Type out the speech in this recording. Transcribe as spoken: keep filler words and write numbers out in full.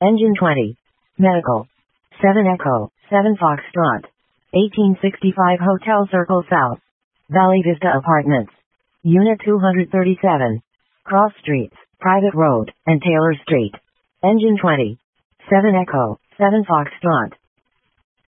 Engine twenty. Medical. seven Echo, seven Foxtrot. eighteen sixty-five Hotel Circle South. Valley Vista Apartments. Unit two thirty-seven. Cross Streets, Private Road, and Taylor Street. Engine twenty. seven Echo, seven Foxtrot.